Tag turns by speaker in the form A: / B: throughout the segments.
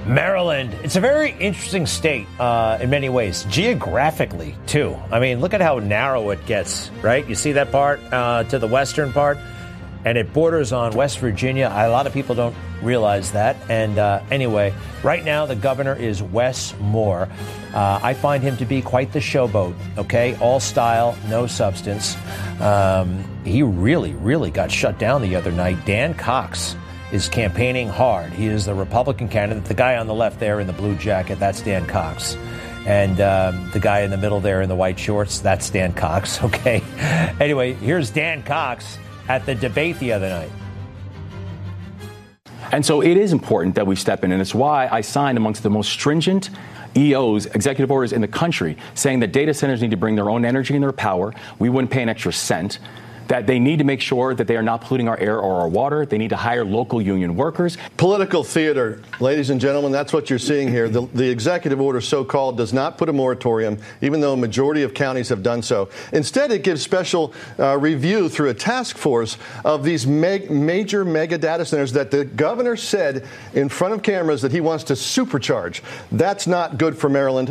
A: Maryland, it's a very interesting state in many ways, geographically, too. I mean, look at how narrow it gets, right? You see that part to the western part, and it borders on West Virginia. A lot of people don't realize that. And anyway, right now, the governor is Wes Moore. I find him to be quite the showboat, okay? All style, no substance. He really got shut down the other night. Dan Cox is campaigning hard. He is the Republican candidate. The guy on the left there in the blue jacket, that's Dan Cox. And the guy in the middle there in the white shorts, that's Dan Cox, okay? Anyway, here's Dan Cox at the debate the other night.
B: And so it is important that we step in, and it's why I signed amongst the most stringent EOs, executive orders in the country, saying that data centers need to bring their own energy and their power. We wouldn't pay an extra cent. That they need to make sure that they are not polluting our air or our water. They need to hire local union workers.
C: Political theater, ladies and gentlemen, that's what you're seeing here. The executive order, so-called, does not put a moratorium, even though a majority of counties have done so. Instead, it gives special review through a task force of these major mega data centers that the governor said in front of cameras that he wants to supercharge. That's not good for Maryland.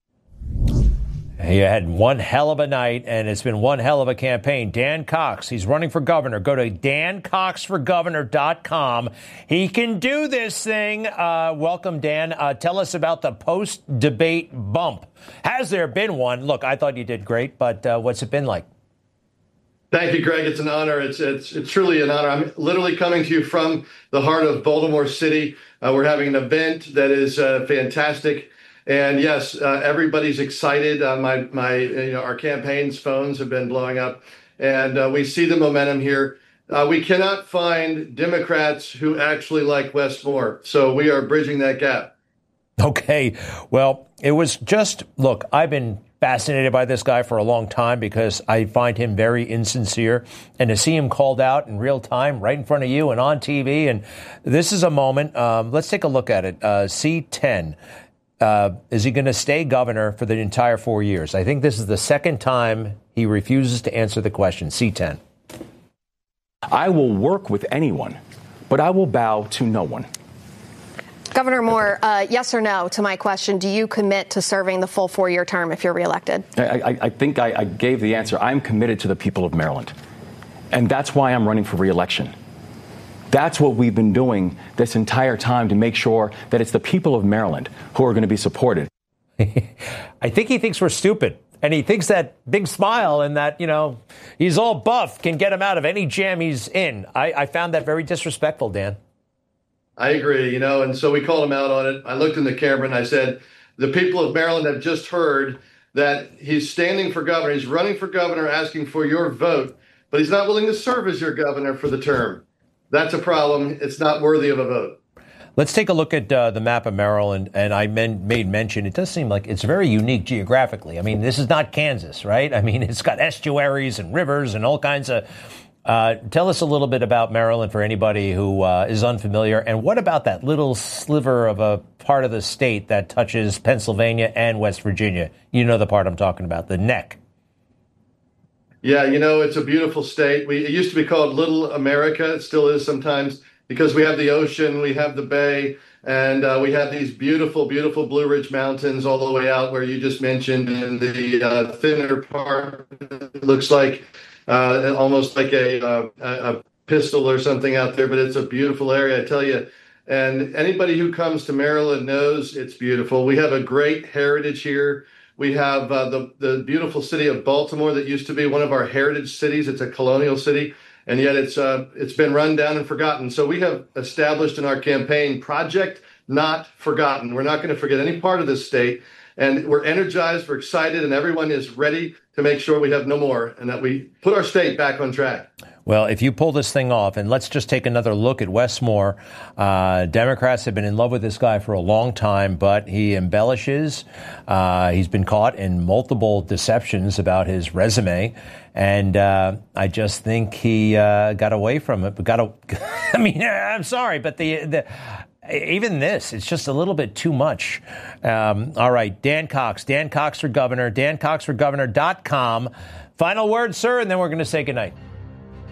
A: You had one hell of a night, and it's been one hell of a campaign. Dan Cox, he's running for governor. Go to dancoxforgovernor.com. He can do this thing. Welcome, Dan. Tell us about the post-debate bump. Has there been one? Look, I thought you did great, but what's it been like?
D: Thank you, Greg. It's an honor. It's truly an honor. I'm literally coming to you from the heart of Baltimore City. We're having an event that is fantastic. And yes, everybody's excited. Our campaign's phones have been blowing up, and we see the momentum here. We cannot find Democrats who actually like Wes Moore, so we are bridging that gap.
A: Okay, well, it was just, look, I've been fascinated by this guy for a long time because I find him very insincere, and to see him called out in real time right in front of you and on TV, and this is a moment. Let's take a look at it. C10. Is he going to stay governor for the entire 4 years? I think this is the second time he refuses to answer the question. C10.
B: I will work with anyone, but I will bow to no one.
E: Governor Moore, yes or no to my question, do you commit to serving the full 4-year term if you're reelected?
B: I think I gave the answer. I'm committed to the people of Maryland, and that's why I'm running for reelection. That's what we've been doing this entire time to make sure that it's the people of Maryland who are going to be supported.
A: I think he thinks we're stupid. And he thinks that big smile and that, he's all buff can get him out of any jam he's in. I found that very disrespectful, Dan.
D: I agree, and so we called him out on it. I looked in the camera and I said, the people of Maryland have just heard that he's standing for governor. He's running for governor, asking for your vote, but he's not willing to serve as your governor for the term. That's a problem. It's not worthy of a vote.
A: Let's take a look at the map of Maryland. And I made mention, it does seem like it's very unique geographically. I mean, this is not Kansas, right? I mean, it's got estuaries and rivers and all kinds of. Tell us a little bit about Maryland for anybody who is unfamiliar. And what about that little sliver of a part of the state that touches Pennsylvania and West Virginia? You know the part I'm talking about, the neck.
D: Yeah, it's a beautiful state. It used to be called Little America. It still is sometimes because we have the ocean, we have the bay, and we have these beautiful, beautiful Blue Ridge Mountains all the way out where you just mentioned. And the thinner part looks like almost like a pistol or something out there, but it's a beautiful area, I tell you. And anybody who comes to Maryland knows it's beautiful. We have a great heritage here. We have the beautiful city of Baltimore that used to be one of our heritage cities. It's a colonial city, and yet it's been run down and forgotten. So we have established in our campaign Project Not Forgotten. We're not going to forget any part of this state, and we're energized, we're excited, and everyone is ready to make sure we have no more and that we put our state back on track.
A: Well, if you pull this thing off, and let's just take another look at Wes Moore. Democrats have been in love with this guy for a long time, but he embellishes. He's been caught in multiple deceptions about his resume, and I just think he got away from it. I mean, I'm sorry, but even this, it's just a little bit too much. All right, Dan Cox for governor, dancoxforgovernor.com. Final word, sir, and then we're going to say goodnight.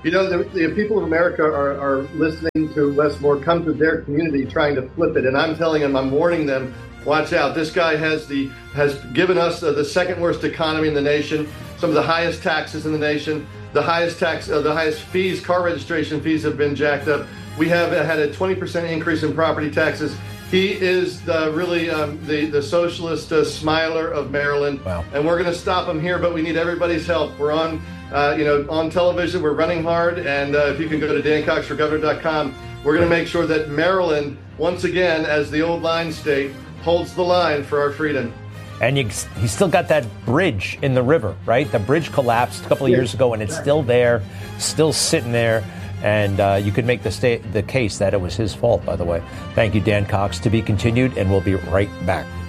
D: You know, the people of America are listening to Wes Moore come to their community trying to flip it. And I'm telling them, I'm warning them, watch out. This guy has given us the second worst economy in the nation, some of the highest taxes in the nation, the highest fees, car registration fees have been jacked up. We have had a 20% increase in property taxes. He is the socialist smiler of Maryland.
A: Wow. And
D: we're going to stop him here, but we need everybody's help. We're on television. We're running hard. And if you can go to dancoxforgovernor.com, we're going to make sure that Maryland, once again, as the old line state, holds the line for our freedom.
A: And he's still got that bridge in the river, right? The bridge collapsed a couple of years ago, and it's still there, still sitting there. And you could make the case that it was his fault, by the way. Thank you, Dan Cox. To be continued, and we'll be right back.